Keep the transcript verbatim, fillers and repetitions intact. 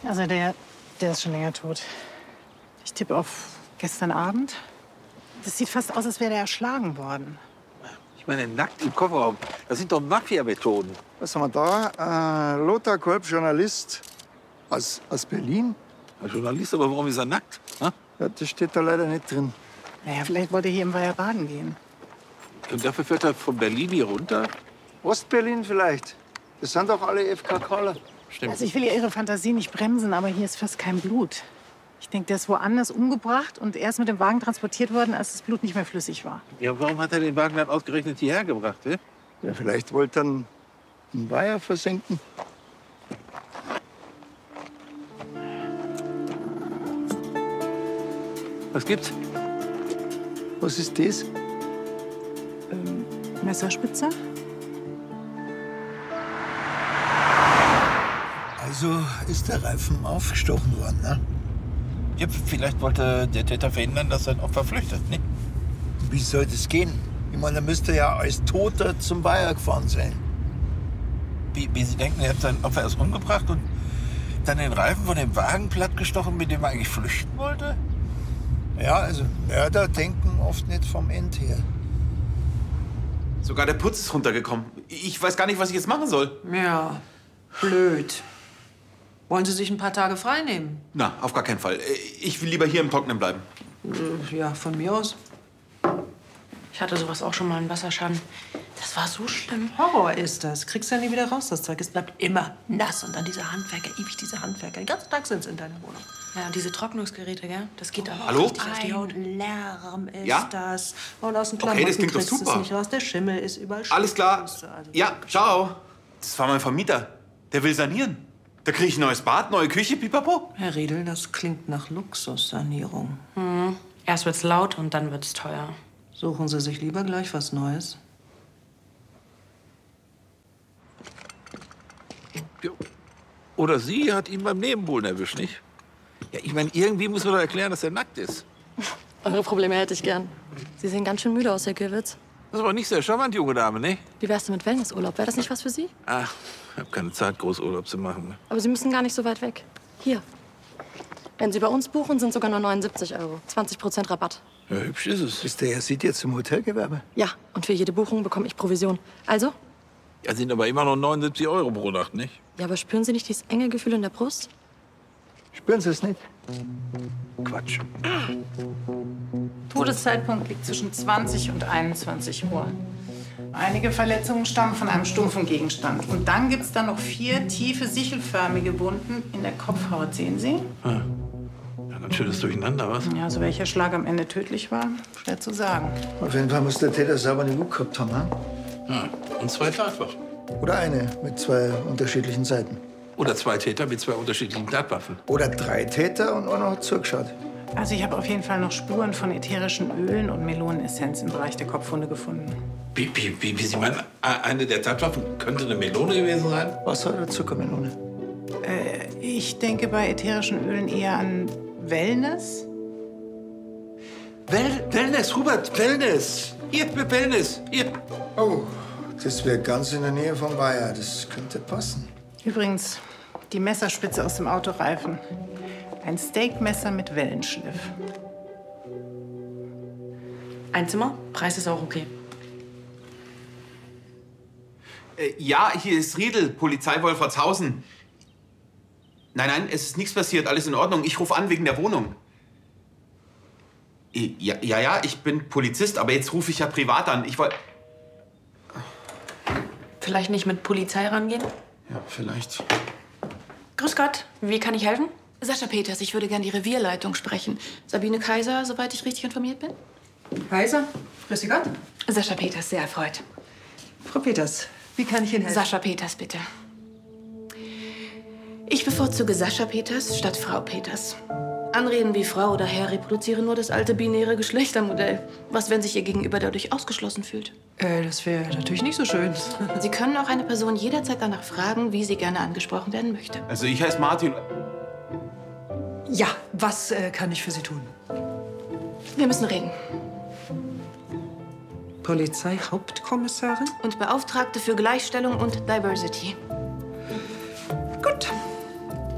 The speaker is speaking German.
Also der, der ist schon länger tot. Ich tippe auf gestern Abend. Das sieht fast aus, als wäre der erschlagen worden. Ich meine, nackt im Kofferraum. Das sind doch Mafia-Methoden. Was haben wir da? Äh, Lothar Kolb, Journalist aus, aus Berlin. Ein Journalist, aber warum ist er nackt? Ha? Ja, das steht da leider nicht drin. Naja, vielleicht wollte er hier im Weiher baden gehen. Und dafür fährt er von Berlin hier runter? Ostberlin vielleicht. Das sind doch alle F K Kaler. Stimmt. Also ich will ja Ihre Fantasie nicht bremsen, aber hier ist fast kein Blut. Ich denke, der ist woanders umgebracht und er ist mit dem Wagen transportiert worden, als das Blut nicht mehr flüssig war. Ja, warum hat er den Wagen dann ausgerechnet hierher gebracht? Eh? Ja, vielleicht wollte er einen Weiher versenken. Was gibt's? Was ist das? Ähm, Messerspitze? Also ist der Reifen aufgestochen worden, ne? Ja, vielleicht wollte der Täter verhindern, dass sein Opfer flüchtet, ne? Wie soll das gehen? Ich meine, er müsste ja als Toter zum Weiher gefahren sein. Wie, wie Sie denken, er hat sein Opfer erst umgebracht und dann den Reifen von dem Wagen plattgestochen, mit dem er eigentlich flüchten wollte? Ja, also Mörder denken oft nicht vom End her. Sogar der Putz ist runtergekommen. Ich weiß gar nicht, was ich jetzt machen soll. Ja, blöd. Wollen Sie sich ein paar Tage frei nehmen? Na, auf gar keinen Fall. Ich will lieber hier im Trocknen bleiben. Äh, Ja, von mir aus. Ich hatte sowas auch schon mal in Wasserschaden. Das war so schlimm. Horror ist das. Kriegst du ja nie wieder raus, das Zeug. Es bleibt immer nass. Und dann diese Handwerker, ewig diese Handwerker. Den ganzen Tag sind sie in deiner Wohnung. Ja, und diese Trocknungsgeräte, gell? Das geht aber Hallo? richtig auf die Haut. Ein Lärm ist Ja? das. Und aus dem Okay, Klamotten das klingt doch kriegst du super. es nicht raus. Der Schimmel ist überall. Alles klar. Also, Ja, ciao. Das war mein Vermieter. Der will sanieren. Da kriege ich ein neues Bad, neue Küche, pipapo. Herr Riedel, das klingt nach Luxussanierung. Hm. Erst wird's laut und dann wird's teuer. Suchen Sie sich lieber gleich was Neues. Oder sie hat ihn beim Nebenbuhlen erwischt, nicht? Ja, ich meine, irgendwie muss man doch erklären, dass er nackt ist. Eure Probleme hätte ich gern. Sie sehen ganz schön müde aus, Herr Gewitz. Das ist aber nicht sehr charmant, junge Dame, ne? Wie wär's denn mit Wellnessurlaub? Wäre das nicht was für Sie? Ach, ich habe keine Zeit, Großurlaub zu machen. Aber Sie müssen gar nicht so weit weg. Hier. Wenn Sie bei uns buchen, sind sogar nur neunundsiebzig Euro. zwanzig Prozent Rabatt. Ja, hübsch ist es. Ist der Herr Sied jetzt im Hotelgewerbe? Ja, und für jede Buchung bekomme ich Provision. Also? Ja, sind aber immer noch neunundsiebzig Euro pro Nacht, nicht? Ja, aber spüren Sie nicht dieses enge Gefühl in der Brust? Spüren Sie es nicht? Quatsch. Todeszeitpunkt liegt zwischen zwanzig und einundzwanzig Uhr. Einige Verletzungen stammen von einem stumpfen Gegenstand. Und dann gibt es da noch vier tiefe, sichelförmige Wunden in der Kopfhaut. Sehen Sie? Ah. Ja, ganz schönes Durcheinander, was? Ja, also welcher Schlag am Ende tödlich war, schwer zu sagen. Auf jeden Fall muss der Täter sauber eine Wut gehabt haben, ne? Ja, und zwei Tatwaffen. Oder eine mit zwei unterschiedlichen Seiten. Oder zwei Täter mit zwei unterschiedlichen Tatwaffen. Oder drei Täter und einer hat zugeschaut. Also ich habe auf jeden Fall noch Spuren von ätherischen Ölen und Melonenessenz im Bereich der Kopfwunde gefunden. Wie, wie, wie, wie Sie meinen, eine der Tatwaffen könnte eine Melone gewesen sein? Wasser oder Zuckermelone? Äh, ich denke bei ätherischen Ölen eher an Wellness. Well, Wellness, Hubert, Wellness. Hier, Wellness, hier. Oh, das wäre ganz in der Nähe vom Weiher. Das könnte passen. Übrigens, die Messerspitze aus dem Autoreifen. Ein Steakmesser mit Wellenschliff. Ein Zimmer, Preis ist auch okay. Äh, ja, hier ist Riedel, Polizei Wolfertshausen. Nein, nein, es ist nichts passiert, alles in Ordnung. Ich rufe an wegen der Wohnung. Äh, Ja, ja, ja, ich bin Polizist, aber jetzt rufe ich ja privat an. Ich wollte... Vielleicht nicht mit Polizei rangehen? Ja, vielleicht. Grüß Gott, wie kann ich helfen? Sascha Peters, ich würde gerne die Revierleitung sprechen. Sabine Kaiser, soweit ich richtig informiert bin. Kaiser, grüß Gott. Sascha Peters, sehr erfreut. Frau Peters, wie kann ich Ihnen helfen? Sascha Peters, bitte. Ich bevorzuge Sascha Peters statt Frau Peters. Anreden wie Frau oder Herr reproduzieren nur das alte binäre Geschlechtermodell. Was, wenn sich Ihr Gegenüber dadurch ausgeschlossen fühlt? Äh, das wäre natürlich nicht so schön. Sie können auch eine Person jederzeit danach fragen, wie sie gerne angesprochen werden möchte. Also ich heiße Martin. Ja, was äh, kann ich für Sie tun? Wir müssen reden. Polizeihauptkommissarin? Und Beauftragte für Gleichstellung und Diversity.